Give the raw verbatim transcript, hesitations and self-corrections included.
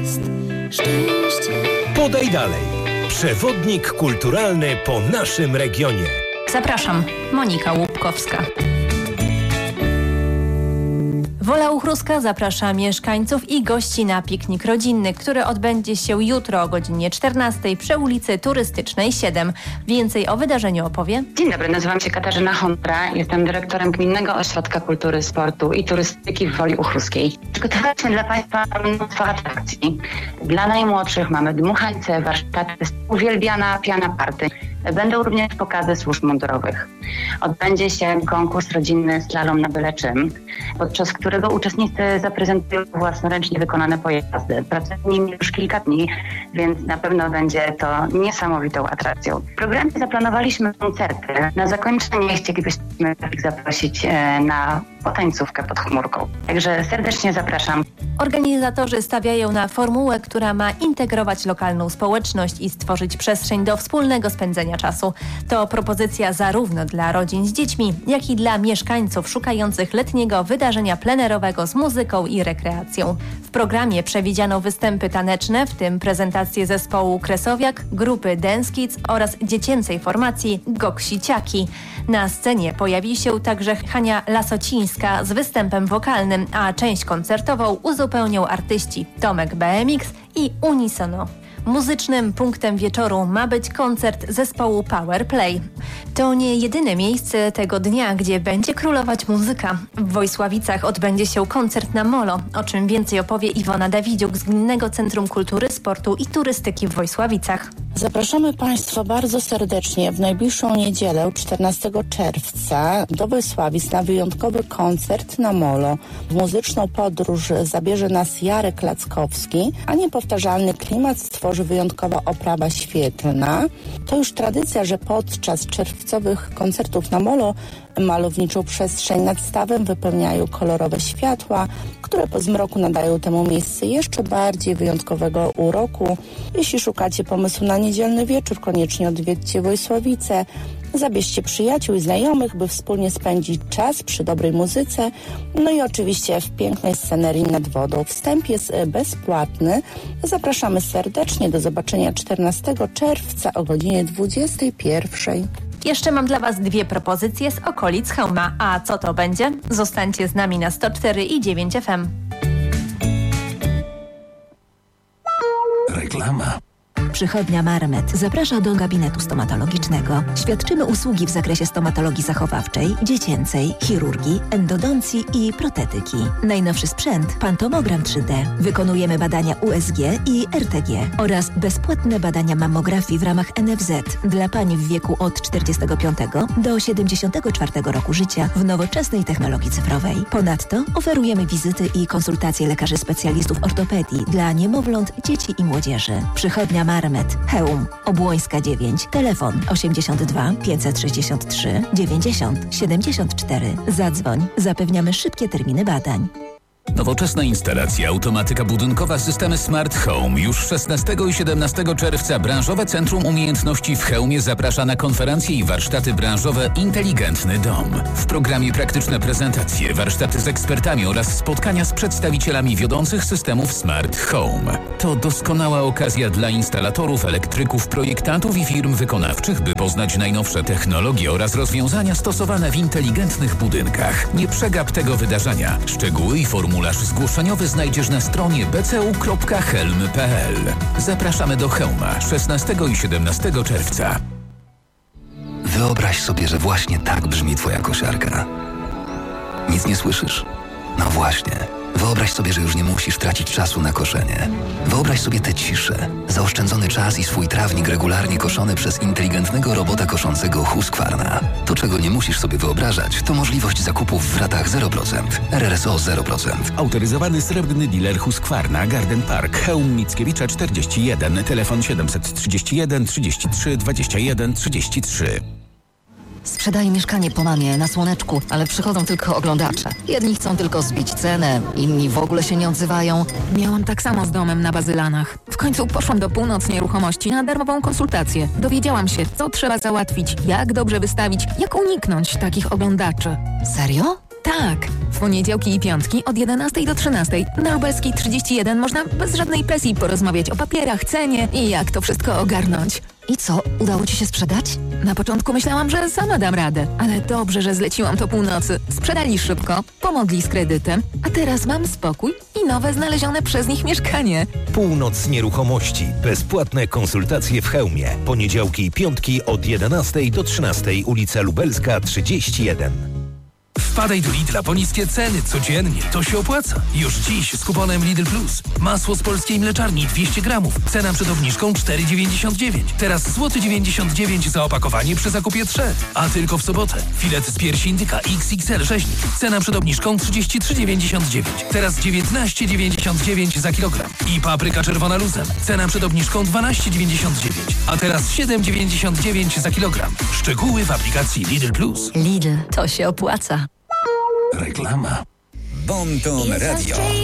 Szczęście. Podaj dalej. Przewodnik kulturalny po naszym regionie. Zapraszam, Monika Łupkowska. Wola Uchruska zaprasza mieszkańców i gości na piknik rodzinny, który odbędzie się jutro o godzinie czternastej przy ulicy Turystycznej siedem. Więcej o wydarzeniu opowie... Dzień dobry, nazywam się Katarzyna Hondra. Jestem dyrektorem Gminnego Ośrodka Kultury, Sportu i Turystyki w Woli Uchruskiej. Przygotowaliśmy dla Państwa mnóstwo atrakcji. Dla najmłodszych mamy dmuchańce, warsztaty, uwielbiana piana party. Będą również pokazy służb mundurowych. Odbędzie się konkurs rodzinny Slalom na byle czym, podczas którego uczestnicy zaprezentują własnoręcznie wykonane pojazdy. Pracujemy z nimi już kilka dni, więc na pewno będzie to niesamowitą atrakcją. W programie zaplanowaliśmy koncerty. Na zakończenie chcielibyśmy ich zaprosić na potańcówkę pod chmurką. Także serdecznie zapraszam. Organizatorzy stawiają na formułę, która ma integrować lokalną społeczność i stworzyć przestrzeń do wspólnego spędzenia czasu. To propozycja zarówno dla rodzin z dziećmi, jak i dla mieszkańców szukających letniego wydarzenia plenerowego z muzyką i rekreacją. W programie przewidziano występy taneczne, w tym prezentacje zespołu Kresowiak, grupy Dance Kids oraz dziecięcej formacji Goksiciaki. Na scenie pojawi się także Hania Lasocińska z występem wokalnym, a część koncertową uzupełnią artyści Tomek B M X i Unisono. Muzycznym punktem wieczoru ma być koncert zespołu Power Play. To nie jedyne miejsce tego dnia, gdzie będzie królować muzyka. W Wojsławicach odbędzie się koncert na Molo, o czym więcej opowie Iwona Dawidziuk z Gminnego Centrum Kultury, Sportu i Turystyki w Wojsławicach. Zapraszamy Państwa bardzo serdecznie w najbliższą niedzielę, czternastego czerwca, do Wojsławic na wyjątkowy koncert na Molo. W muzyczną podróż zabierze nas Jarek Lackowski, a niepowtarzalny klimat stworzy wyjątkowa oprawa świetlna. To już tradycja, że podczas czerwcowych koncertów na Molo malowniczą przestrzeń nad stawem wypełniają kolorowe światła, które po zmroku nadają temu miejscu jeszcze bardziej wyjątkowego uroku. Jeśli szukacie pomysłu na niedzielny wieczór, koniecznie odwiedźcie Wojsławice. Zabierzcie przyjaciół i znajomych, by wspólnie spędzić czas przy dobrej muzyce, no i oczywiście w pięknej scenerii nad wodą. Wstęp jest bezpłatny. Zapraszamy serdecznie do zobaczenia czternastego czerwca o godzinie dwudziestej pierwszej. Jeszcze mam dla Was dwie propozycje z okolic Chełma. A co to będzie? Zostańcie z nami na sto cztery i dziewięć F M. Reklama. Przychodnia Marmet zaprasza do gabinetu stomatologicznego. Świadczymy usługi w zakresie stomatologii zachowawczej, dziecięcej, chirurgii, endodoncji i protetyki. Najnowszy sprzęt, pantomogram trzy D. Wykonujemy badania U S G i R T G oraz bezpłatne badania mammografii w ramach N F Z dla pań w wieku od czterdziestego piątego do siedemdziesiątego czwartego roku życia w nowoczesnej technologii cyfrowej. Ponadto oferujemy wizyty i konsultacje lekarzy specjalistów ortopedii dla niemowląt, dzieci i młodzieży. Przychodnia Marmet. Chełm, Obłońska dziewięć, telefon osiemdziesiąt dwa pięćset sześćdziesiąt trzy dziewięćdziesiąt siedemdziesiąt cztery. Zadzwoń, zapewniamy szybkie terminy badań. Nowoczesna instalacja, automatyka budynkowa, systemy Smart Home. Już szesnastego i siedemnastego czerwca Branżowe Centrum Umiejętności w Chełmie zaprasza na konferencje i warsztaty branżowe Inteligentny Dom. W programie praktyczne prezentacje, warsztaty z ekspertami oraz spotkania z przedstawicielami wiodących systemów Smart Home. To doskonała okazja dla instalatorów, elektryków, projektantów i firm wykonawczych, by poznać najnowsze technologie oraz rozwiązania stosowane w inteligentnych budynkach. Nie przegap tego wydarzenia. Szczegóły i formuły Formularz zgłoszeniowy znajdziesz na stronie b c u kropka helm kropka p l. Zapraszamy do Chełma szesnastego i siedemnastego czerwca. Wyobraź sobie, że właśnie tak brzmi twoja kosiarka. Nic nie słyszysz? No właśnie. Wyobraź sobie, że już nie musisz tracić czasu na koszenie. Wyobraź sobie tę ciszę, zaoszczędzony czas i swój trawnik regularnie koszony przez inteligentnego robota koszącego Husqvarna. To, czego nie musisz sobie wyobrażać, to możliwość zakupów w ratach zero procent. R R S O zero procent. Autoryzowany srebrny dealer Husqvarna, Garden Park, Chełm Mickiewicza czterdzieści jeden, telefon siedemset trzydzieści jeden trzydzieści trzy dwadzieścia jeden trzydzieści trzy. Sprzedaję mieszkanie po mamie na Słoneczku, ale przychodzą tylko oglądacze. Jedni chcą tylko zbić cenę, inni w ogóle się nie odzywają. Miałam tak samo z domem na Bazylanach. W końcu poszłam do Północ Nieruchomości na darmową konsultację. Dowiedziałam się, co trzeba załatwić, jak dobrze wystawić, jak uniknąć takich oglądaczy. Serio? Tak, w poniedziałki i piątki od jedenastej do trzynastej na Lubelskiej trzydzieści jeden można bez żadnej presji porozmawiać o papierach, cenie i jak to wszystko ogarnąć. I co, udało ci się sprzedać? Na początku myślałam, że sama dam radę, ale dobrze, że zleciłam to północy. Sprzedali szybko, pomogli z kredytem, a teraz mam spokój i nowe znalezione przez nich mieszkanie. Północ Nieruchomości. Bezpłatne konsultacje w Chełmie. Poniedziałki i piątki od jedenastej do trzynastej, ulica Lubelska trzydzieści jeden. Wpadaj do Lidla po niskie ceny codziennie. To się opłaca. Już dziś z kuponem Lidl Plus. Masło z polskiej mleczarni dwieście gramów. Cena przed obniżką cztery dziewięćdziesiąt dziewięć. Teraz złoty dziewięćdziesiąt dziewięć za opakowanie przy zakupie trzech. A tylko w sobotę. Filet z piersi indyka X X L rzeźnik. Cena przed obniżką trzydzieści trzy dziewięćdziesiąt dziewięć. Teraz dziewiętnaście dziewięćdziesiąt dziewięć za kilogram. I papryka czerwona luzem. Cena przed obniżką dwanaście dziewięćdziesiąt dziewięć. A teraz siedem dziewięćdziesiąt dziewięć za kilogram. Szczegóły w aplikacji Lidl Plus. Lidl, to się opłaca. Reklama. Bon Ton Radio.